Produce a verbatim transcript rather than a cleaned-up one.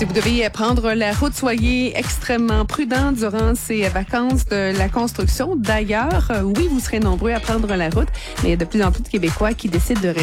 Si vous devez prendre la route, soyez extrêmement prudent durant ces vacances de la construction. D'ailleurs, oui, vous serez nombreux à prendre la route, mais il y a de plus en plus de Québécois qui décident de rester